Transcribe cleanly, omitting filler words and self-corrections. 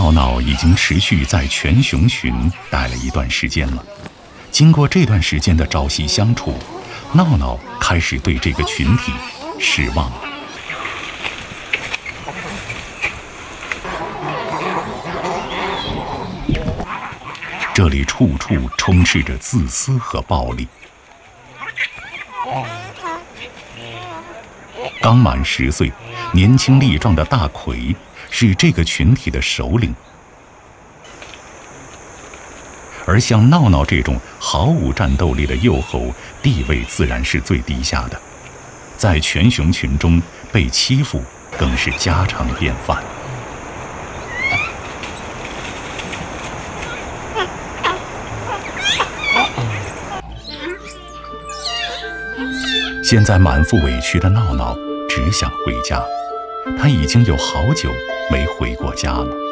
闹闹已经持续在全熊群待了一段时间了。经过这段时间的朝夕相处，闹闹开始对这个群体失望了。这里处处充斥着自私和暴力。刚满10岁、年轻力壮的大奎是这个群体的首领，而像闹闹这种毫无战斗力的幼猴，地位自然是最低下的，在全熊群中被欺负更是家常便饭。现在满腹委屈的闹闹只想回家，他已经有好久没回过家了。